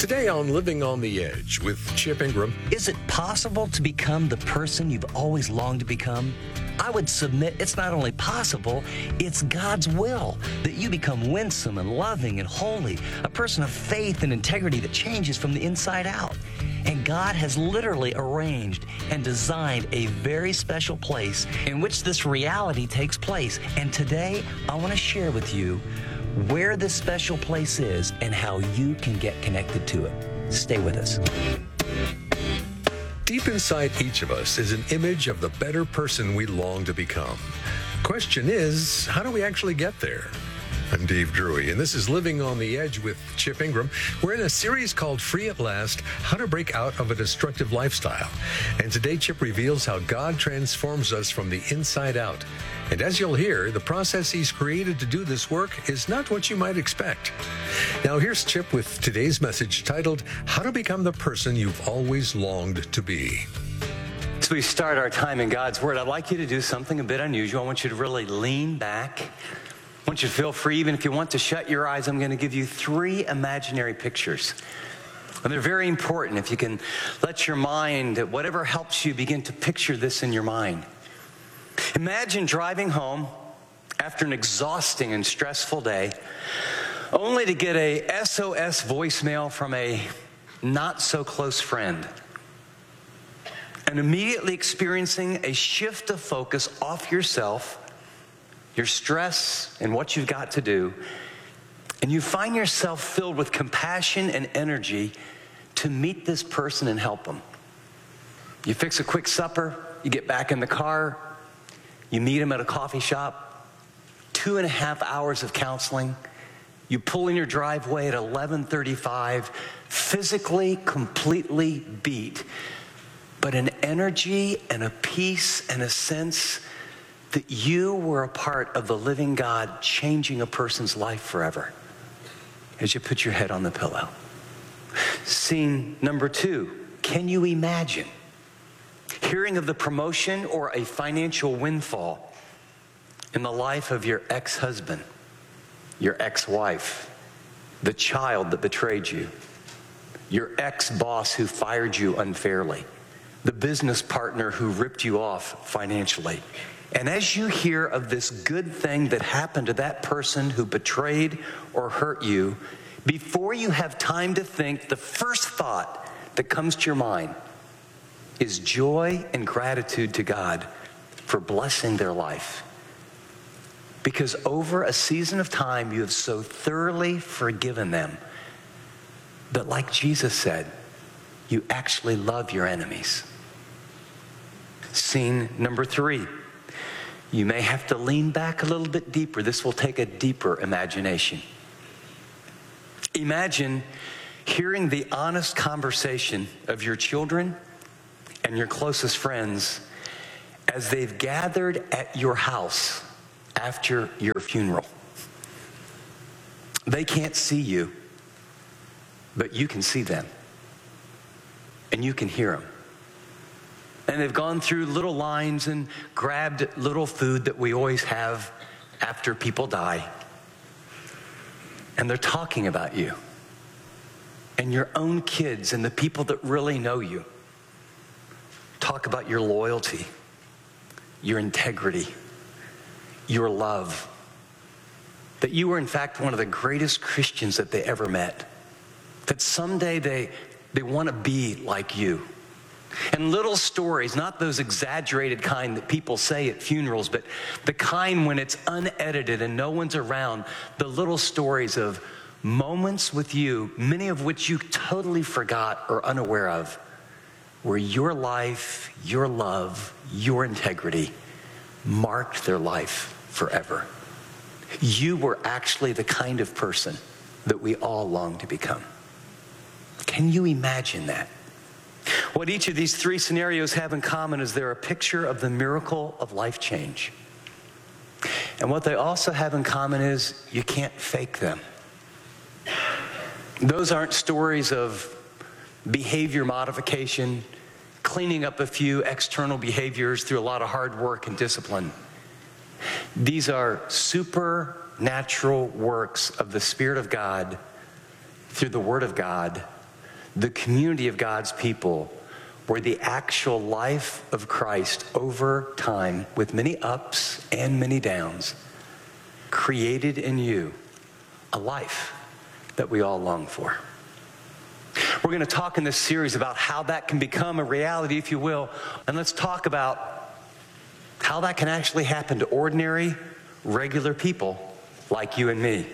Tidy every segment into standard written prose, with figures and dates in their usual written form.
Today on Living on the Edge with Chip Ingram. Is it possible to become the person you've always longed to become? I would submit it's not only possible, it's God's will that you become winsome and loving and holy, a person of faith and integrity that changes from the inside out. And God has literally arranged and designed a very special place in which this reality takes place. And today, I want to share with you where this special place is and how you can get connected to it. Stay with us. Deep inside each of us is an image of the better person we long to become. Question is, how do we actually get there? I'm Dave Drury, and this is Living on the Edge with Chip Ingram. We're in a series called Free at Last, How to Break Out of a Destructive Lifestyle. And today, Chip reveals how God transforms us from the inside out. And as you'll hear, the process he's created to do this work is not what you might expect. Now, here's Chip with today's message titled, How to Become the Person You've Always Longed to Be. As we start our time in God's Word, I'd like you to do something a bit unusual. I want you to really lean back. I want you to feel free, even if you want to shut your eyes. I'm going to give you 3 imaginary pictures. And they're very important. If you can let your mind, whatever helps you, begin to picture this in your mind. Imagine driving home after an exhausting and stressful day, only to get a SOS voicemail from a not-so-close friend, and immediately experiencing a shift of focus off yourself, your stress, and what you've got to do, and you find yourself filled with compassion and energy to meet this person and help them. You fix a quick supper, you get back in the car, you meet them at a coffee shop, 2.5 hours of counseling, you pull in your driveway at 11:35, physically completely beat, but an energy and a peace and a sense that you were a part of the living God changing a person's life forever as you put your head on the pillow. Scene number 2, can you imagine hearing of the promotion or a financial windfall in the life of your ex-husband, your ex-wife, the child that betrayed you, your ex-boss who fired you unfairly, the business partner who ripped you off financially? And as you hear of this good thing that happened to that person who betrayed or hurt you, before you have time to think, the first thought that comes to your mind is joy and gratitude to God for blessing their life. Because over a season of time, you have so thoroughly forgiven them that, like Jesus said, you actually love your enemies. Scene number 3. You may have to lean back a little bit deeper. This will take a deeper imagination. Imagine hearing the honest conversation of your children and your closest friends as they've gathered at your house after your funeral. They can't see you, but you can see them, and you can hear them. And they've gone through little lines and grabbed little food that we always have after people die. And they're talking about you and your own kids and the people that really know you. Talk about your loyalty, your integrity, your love. That you were, in fact, one of the greatest Christians that they ever met. That someday they want to be like you. And little stories, not those exaggerated kind that people say at funerals, but the kind when it's unedited and no one's around, the little stories of moments with you, many of which you totally forgot or unaware of, where your life, your love, your integrity marked their life forever. You were actually the kind of person that we all long to become. Can you imagine that? What each of these 3 scenarios have in common is they're a picture of the miracle of life change. And what they also have in common is you can't fake them. Those aren't stories of behavior modification, cleaning up a few external behaviors through a lot of hard work and discipline. These are supernatural works of the Spirit of God through the Word of God the community of God's people, where the actual life of Christ over time, with many ups and many downs, created in you a life that we all long for. We're going to talk in this series about how that can become a reality, if you will, and let's talk about how that can actually happen to ordinary, regular people like you and me.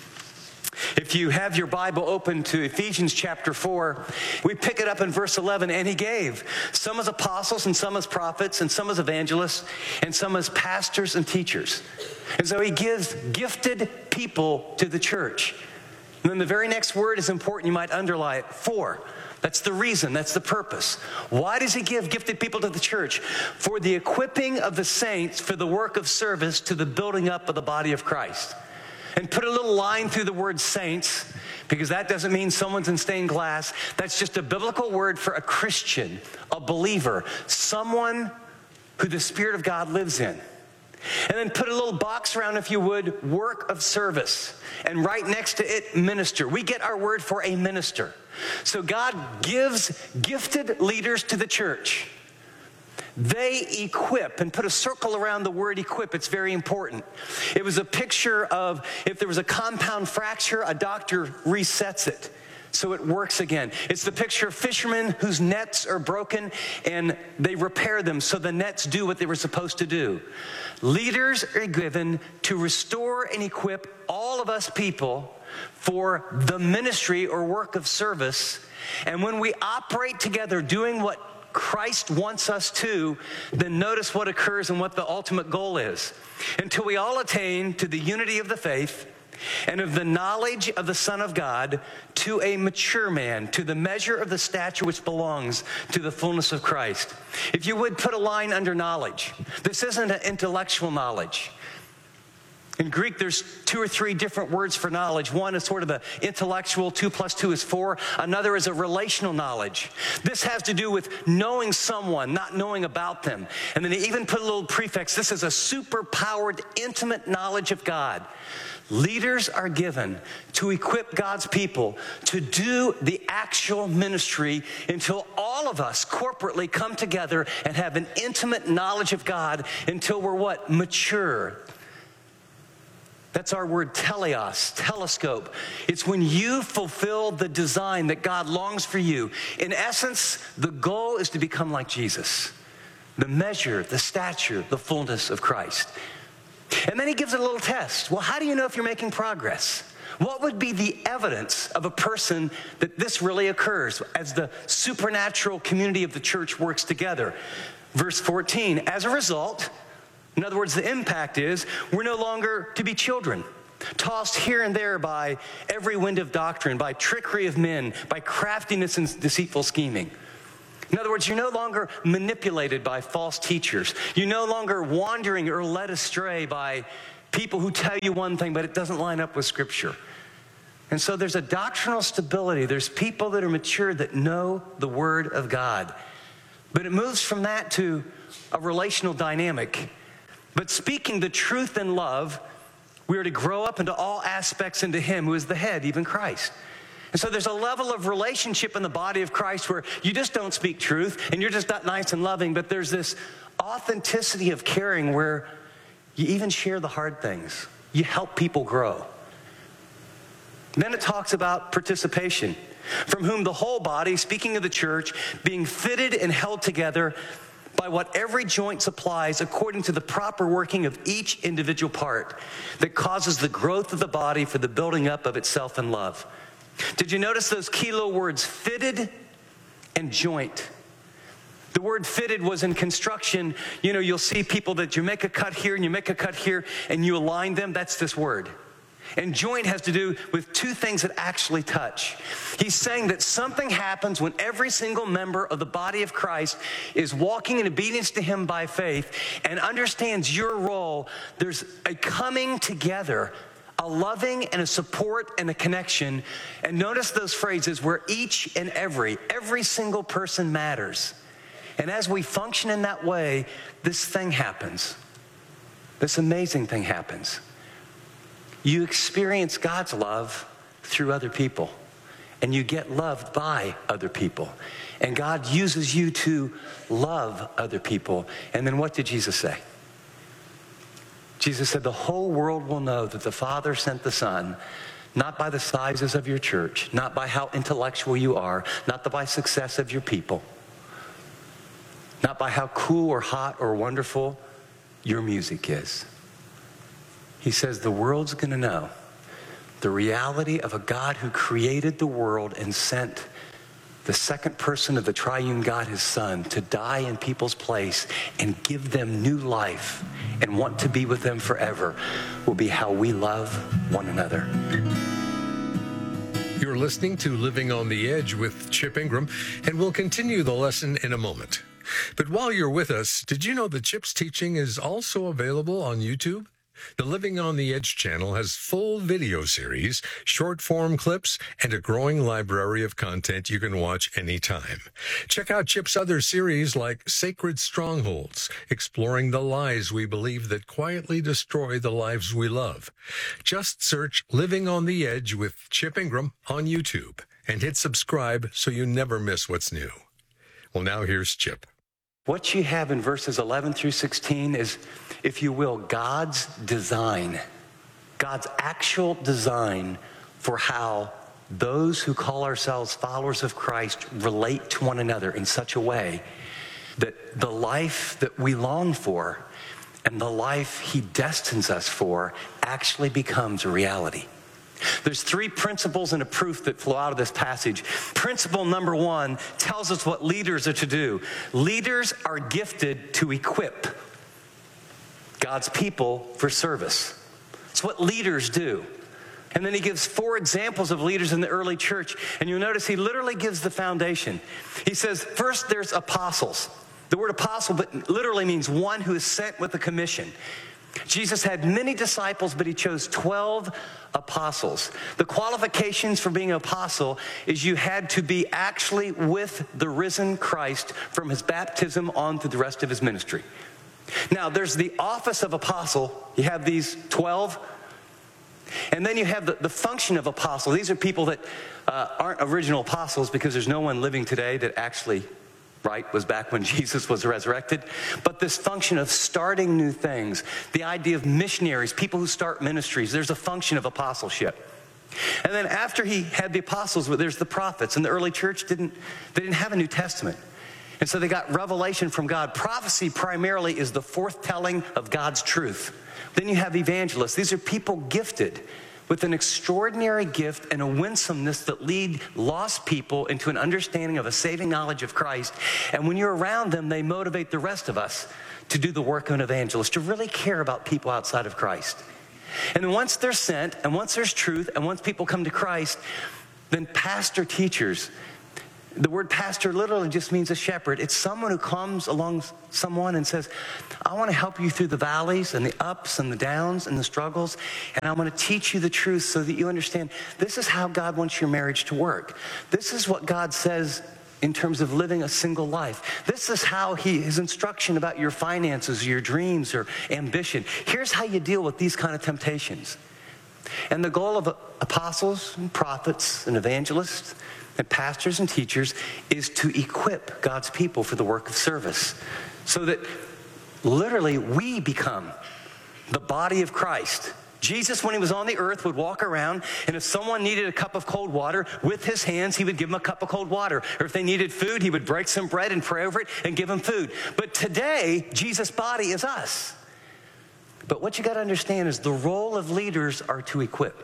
If you have your Bible open to Ephesians chapter 4, we pick it up in verse 11, and he gave some as apostles and some as prophets and some as evangelists and some as pastors and teachers. And so he gives gifted people to the church. And then the very next word is important. You might underline it. For. That's the reason. That's the purpose. Why does he give gifted people to the church? For the equipping of the saints for the work of service to the building up of the body of Christ. And put a little line through the word saints, because that doesn't mean someone's in stained glass. That's just a biblical word for a Christian, a believer, someone who the Spirit of God lives in. And then put a little box around, if you would, work of service. And right next to it, minister. We get our word for a minister. So God gives gifted leaders to the church. They equip, and put a circle around the word equip. It's very important. It was a picture of if there was a compound fracture, a doctor resets it so it works again. It's the picture of fishermen whose nets are broken and they repair them so the nets do what they were supposed to do. Leaders are given to restore and equip all of us people for the ministry or work of service. And when we operate together doing what Christ wants us to, then notice what occurs and what the ultimate goal is. Until we all attain to the unity of the faith and of the knowledge of the Son of God, to a mature man, to the measure of the stature which belongs to the fullness of Christ. If you would put a line under knowledge. This isn't an intellectual knowledge. In Greek, there's 2 or 3 different words for knowledge. One is sort of an intellectual, 2 plus 2 is 4. Another is a relational knowledge. This has to do with knowing someone, not knowing about them. And then they even put a little prefix. This is a super-powered, intimate knowledge of God. Leaders are given to equip God's people to do the actual ministry until all of us corporately come together and have an intimate knowledge of God until we're what? Mature. That's our word teleos, telescope. It's when you fulfill the design that God longs for you. In essence, the goal is to become like Jesus. The measure, the stature, the fullness of Christ. And then he gives a little test. Well, how do you know if you're making progress? What would be the evidence of a person that this really occurs as the supernatural community of the church works together? Verse 14, as a result, in other words, the impact is we're no longer to be children, tossed here and there by every wind of doctrine, by trickery of men, by craftiness and deceitful scheming. In other words, you're no longer manipulated by false teachers. You're no longer wandering or led astray by people who tell you one thing, but it doesn't line up with Scripture. And so there's a doctrinal stability. There's people that are mature that know the Word of God. But it moves from that to a relational dynamic. But speaking the truth in love, we are to grow up into all aspects into Him who is the head, even Christ. And so there's a level of relationship in the body of Christ where you just don't speak truth and you're just not nice and loving, but there's this authenticity of caring where you even share the hard things. You help people grow. Then it talks about participation, from whom the whole body, speaking of the church, being fitted and held together by what every joint supplies according to the proper working of each individual part that causes the growth of the body for the building up of itself in love. Did you notice those key little words, fitted and joint? The word fitted was in construction. You know, you'll see people that you make a cut here and you make a cut here and you align them. That's this word. And joint has to do with 2 things that actually touch. He's saying that something happens when every single member of the body of Christ is walking in obedience to Him by faith and understands your role. There's a coming together, a loving and a support and a connection. And notice those phrases where each and every single person matters. And as we function in that way, this thing happens. This amazing thing happens. You experience God's love through other people. and you get loved by other people. And God uses you to love other people. And then what did Jesus say? Jesus said, the whole world will know that the Father sent the Son, not by the sizes of your church, not by how intellectual you are, not by success of your people, not by how cool or hot or wonderful your music is. He says the world's going to know the reality of a God who created the world and sent the second person of the triune God, his Son, to die in people's place and give them new life and want to be with them forever will be how we love one another. You're listening to Living on the Edge with Chip Ingram, and we'll continue the lesson in a moment. But while you're with us, did you know that Chip's teaching is also available on YouTube? The Living on the Edge channel has full video series, short-form clips, and a growing library of content you can watch anytime. Check out Chip's other series like Sacred Strongholds, exploring the lies we believe that quietly destroy the lives we love. Just search Living on the Edge with Chip Ingram on YouTube and hit subscribe so you never miss what's new. Well, now here's Chip. What you have in verses 11 through 16 is, if you will, God's design, God's actual design for how those who call ourselves followers of Christ relate to one another in such a way that the life that we long for and the life he destines us for actually becomes a reality. There's three principles and a proof that flow out of this passage. Principle number one tells us what leaders are to do. Leaders are gifted to equip God's people for service. It's what leaders do. And then he gives 4 examples of leaders in the early church. And you'll notice he literally gives the foundation. He says, first there's apostles. The word apostle literally means one who is sent with a commission. Jesus had many disciples, but he chose 12 apostles. The qualifications for being an apostle is you had to be actually with the risen Christ from his baptism on through the rest of his ministry. Now, there's the office of apostle. You have these 12. And then you have the function of apostle. These are people that aren't original apostles because there's no one living today that actually was back when Jesus was resurrected. But this function of starting new things, the idea of missionaries, people who start ministries, there's a function of apostleship. And then after he had the apostles, there's the prophets. And the early church didn't have a New Testament. And so they got revelation from God. Prophecy primarily is the forthtelling of God's truth. Then you have evangelists. These are people gifted with an extraordinary gift and a winsomeness that lead lost people into an understanding of a saving knowledge of Christ. And when you're around them, they motivate the rest of us to do the work of an evangelist, to really care about people outside of Christ. And then once they're sent, and once there's truth, and once people come to Christ, then pastor teachers. The word pastor literally just means a shepherd. It's someone who comes along someone and says, I want to help you through the valleys and the ups and the downs and the struggles, and I want to teach you the truth so that you understand this is how God wants your marriage to work. This is what God says in terms of living a single life. This is how his instruction about your finances, your dreams, or ambition. Here's how you deal with these kind of temptations. And the goal of apostles and prophets and evangelists and pastors and teachers is to equip God's people for the work of service so that literally we become the body of Christ. Jesus, when he was on the earth, would walk around, and if someone needed a cup of cold water, with his hands, he would give them a cup of cold water. Or if they needed food, he would break some bread and pray over it and give them food. But today, Jesus' body is us. But what you got to understand is the role of leaders are to equip.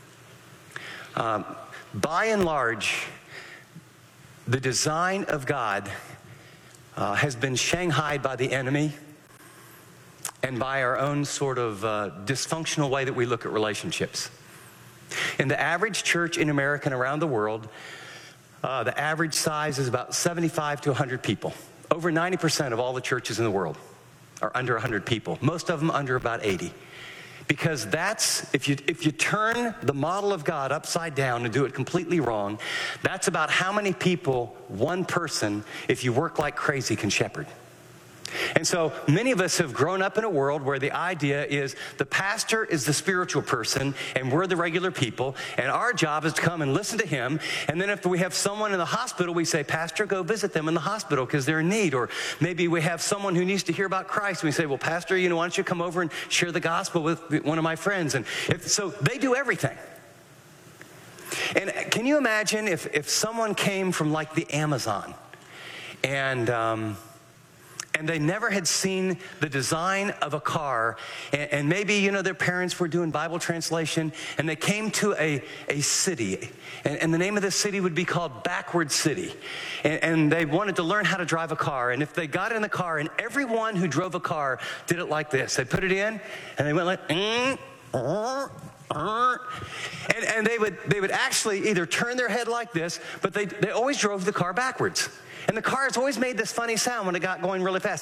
By and large, the design of God has been shanghaied by the enemy and by our own sort of dysfunctional way that we look at relationships. In the average church in America and around the world, the average size is about 75 to 100 people. Over 90% of all the churches in the world are under 100 people. Most of them under about 80. Because that's, if you turn the model of God upside down and do it completely wrong, that's about how many people one person, if you work like crazy, can shepherd. And so many of us have grown up in a world where the idea is the pastor is the spiritual person and we're the regular people, and our job is to come and listen to him. And then if we have someone in the hospital, we say, Pastor, go visit them in the hospital because they're in need. Or maybe we have someone who needs to hear about Christ. We say, well, Pastor, why don't you come over and share the gospel with one of my friends? And so they do everything. And can you imagine if someone came from like the Amazon and they never had seen the design of a car, and maybe, their parents were doing Bible translation, and they came to a city, and the name of this city would be called Backward City, and they wanted to learn how to drive a car. And if they got in the car, and everyone who drove a car did it like this, they put it in, and they went like, and they would actually either turn their head like this, but they always drove the car backwards. And the cars always made this funny sound when it got going really fast.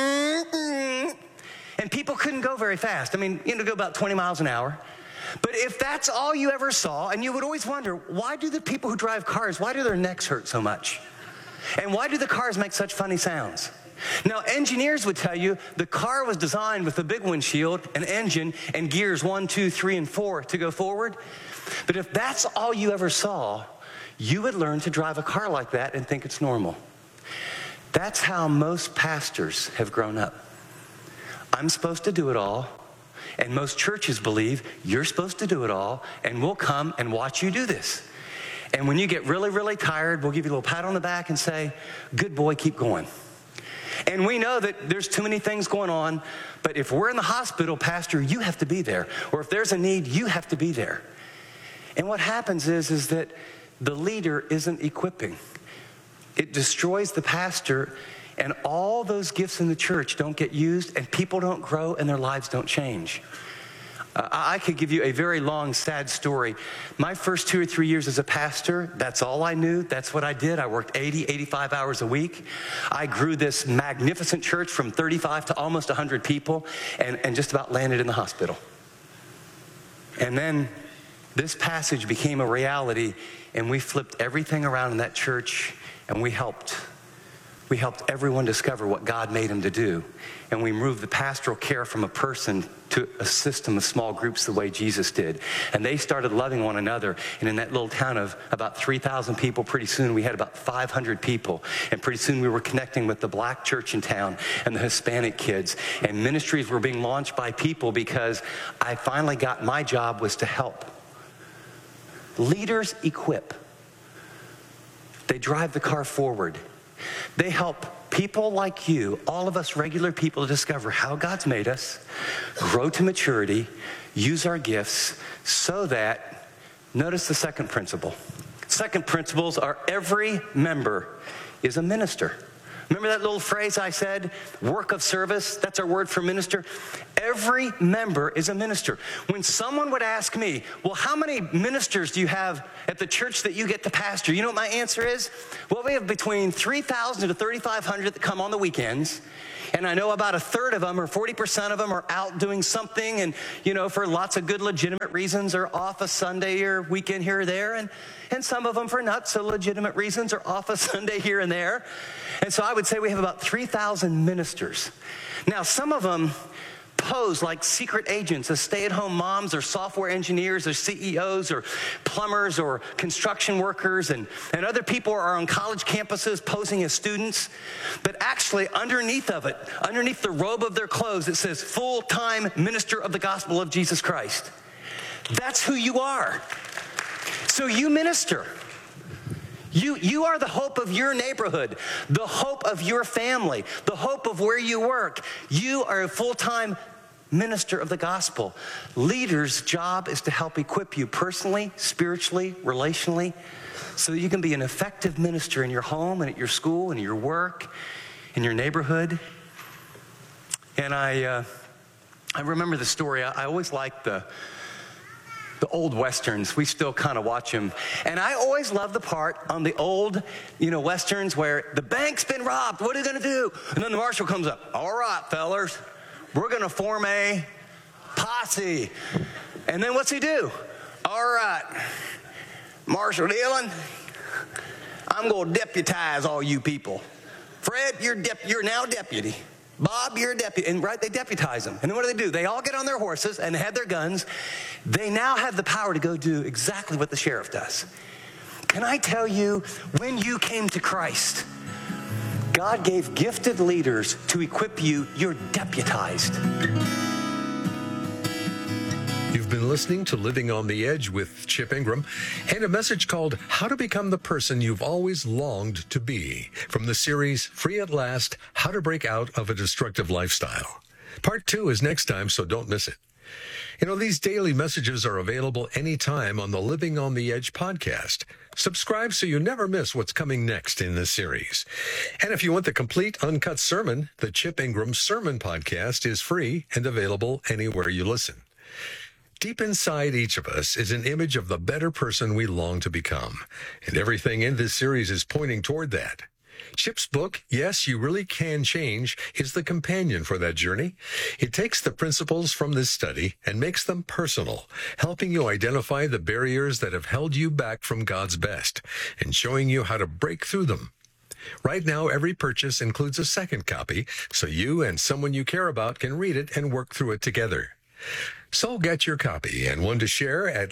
And people couldn't go very fast. Go about 20 miles an hour. But if that's all you ever saw, and you would always wonder, why do the people who drive cars, why do their necks hurt so much? And why do the cars make such funny sounds? Now, engineers would tell you the car was designed with a big windshield, an engine, and gears 1, 2, 3, and 4 to go forward. But if that's all you ever saw, you would learn to drive a car like that and think it's normal. That's how most pastors have grown up. I'm supposed to do it all, and most churches believe you're supposed to do it all, and we'll come and watch you do this. And when you get really, really tired, we'll give you a little pat on the back and say, good boy, keep going. And we know that there's too many things going on, but if we're in the hospital, Pastor, you have to be there. Or if there's a need, you have to be there. And what happens is that the leader isn't equipping. It destroys the pastor, and all those gifts in the church don't get used, and people don't grow, and their lives don't change. I could give you a very long, sad story. My first 2 or 3 years as a pastor, that's all I knew. That's what I did. I worked 80, 85 hours a week. I grew this magnificent church from 35 to almost 100 people, and just about landed in the hospital. And then this passage became a reality, and we flipped everything around in that church, and we helped everyone discover what God made them to do. And we moved the pastoral care from a person to a system of small groups the way Jesus did. And they started loving one another. And in that little town of about 3,000 people, pretty soon we had about 500 people. And pretty soon we were connecting with the black church in town and the Hispanic kids. And ministries were being launched by people because I finally got, my job was to help. Leaders equip. They drive the car forward. They help people like you, all of us regular people, to discover how God's made us, grow to maturity, use our gifts, so that, notice the second principle. Second principles are every member is a minister. Remember that little phrase I said, work of service? That's our word for minister. Every member is a minister. When someone would ask me, well, how many ministers do you have at the church that you get to pastor? You know what my answer is? Well, we have between 3,000 to 3,500 that come on the weekends. And I know about a third of them, or 40% of them, are out doing something, and, for lots of good legitimate reasons, are off a Sunday or weekend here or there. And some of them, for not so legitimate reasons, are off a Sunday here and there. And so I would say we have about 3,000 ministers. Now, some of them pose like secret agents as stay-at-home moms or software engineers or CEOs or plumbers or construction workers, and other people are on college campuses posing as students. But actually underneath the robe of their clothes, it says full-time minister of the gospel of Jesus Christ. That's who you are. So you minister. You are the hope of your neighborhood, the hope of your family, the hope of where you work. You are a full-time minister of the gospel. Leaders' job is to help equip you personally, spiritually, relationally, so that you can be an effective minister in your home and at your school and your work, in your neighborhood. And I remember the story. I always liked the old Westerns. We still kind of watch them. And I always love the part on the old, Westerns where the bank's been robbed. What are you going to do? And then the marshal comes up. All right, fellers, we're going to form a posse. And then what's he do? All right, Marshal Dillon, I'm going to deputize all you people. Fred, you're now deputy. Bob, you're a deputy. And right, they deputize them. And then what do? They all get on their horses and have their guns. They now have the power to go do exactly what the sheriff does. Can I tell you, when you came to Christ, God gave gifted leaders to equip you. You're deputized. You've been listening to Living on the Edge with Chip Ingram and a message called How to Become the Person You've Always Longed to Be from the series Free at Last, How to Break Out of a Destructive Lifestyle. Part 2 is next time, so don't miss it. You know, these daily messages are available anytime on the Living on the Edge podcast. Subscribe so you never miss what's coming next in this series. And if you want the complete uncut sermon, the Chip Ingram Sermon Podcast is free and available anywhere you listen. Deep inside each of us is an image of the better person we long to become. And everything in this series is pointing toward that. Chip's book, Yes, You Really Can Change, is the companion for that journey. It takes the principles from this study and makes them personal, helping you identify the barriers that have held you back from God's best and showing you how to break through them. Right now, every purchase includes a second copy, so you and someone you care about can read it and work through it together. So get your copy and one to share at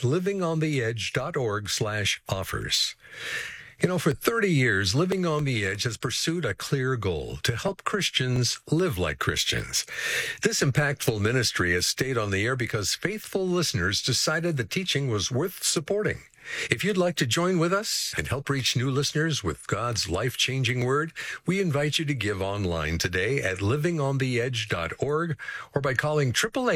livingontheedge.org/offers. You know, for 30 years, Living on the Edge has pursued a clear goal to help Christians live like Christians. This impactful ministry has stayed on the air because faithful listeners decided the teaching was worth supporting. If you'd like to join with us and help reach new listeners with God's life-changing word, we invite you to give online today at livingontheedge.org or by calling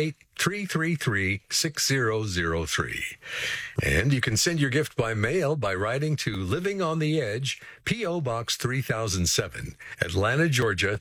888-333-6003. And you can send your gift by mail by writing to Living on the Edge, P.O. Box 3007, Atlanta, Georgia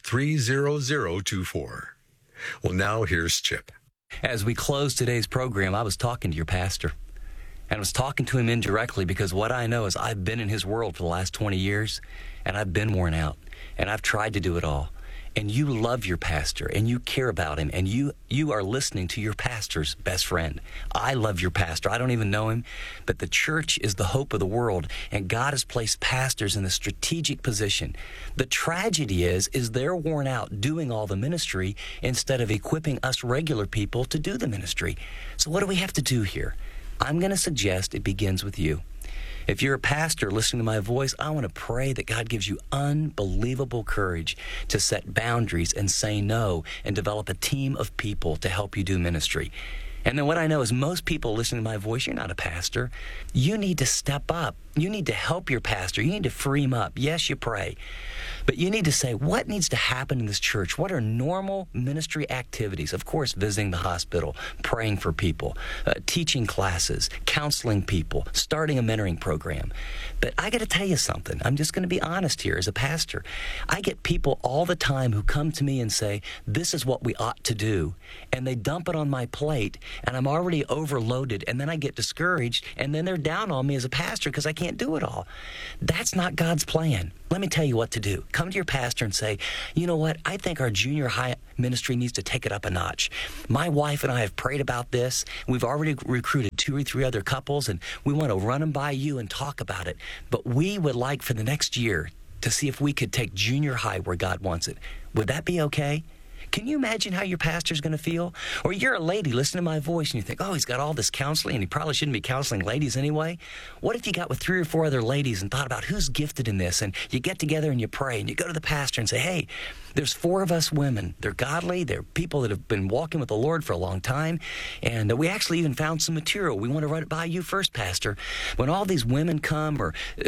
30024. Well, now here's Chip. As we close today's program, I was talking to your pastor. And I was talking to him indirectly because what I know is I've been in his world for the last 20 years, and I've been worn out, and I've tried to do it all. And you love your pastor, and you care about him, and you are listening to your pastor's best friend. I love your pastor. I don't even know him, but the church is the hope of the world, and God has placed pastors in a strategic position. The tragedy is they're worn out doing all the ministry instead of equipping us regular people to do the ministry. So what do we have to do here? I'm going to suggest it begins with you. If you're a pastor listening to my voice, I want to pray that God gives you unbelievable courage to set boundaries and say no and develop a team of people to help you do ministry. And then what I know is most people listening to my voice, you're not a pastor. You need to step up. You need to help your pastor. You need to free him up. Yes, you pray. But you need to say, what needs to happen in this church? What are normal ministry activities? Of course, visiting the hospital, praying for people, teaching classes, counseling people, starting a mentoring program. But I got to tell you something. I'm just going to be honest here as a pastor. I get people all the time who come to me and say, this is what we ought to do. And they dump it on my plate, and I'm already overloaded. And then I get discouraged, and then they're down on me as a pastor because I can't do it all. That's not God's plan. Let me tell you what to do. Come to your pastor and say, you know what? I think our junior high ministry needs to take it up a notch. My wife and I have prayed about this. We've already recruited 2 or 3 other couples, and we want to run them by you and talk about it. But we would like for the next year to see if we could take junior high where God wants it. Would that be okay? Can you imagine how your pastor's going to feel? Or you're a lady listening to my voice and you think, oh, he's got all this counseling and he probably shouldn't be counseling ladies anyway. What if you got with 3 or 4 other ladies and thought about who's gifted in this, and you get together and you pray and you go to the pastor and say, hey, there's 4 of us women. They're godly. They're people that have been walking with the Lord for a long time. And we actually even found some material. We want to run it by you first, Pastor. When all these women come or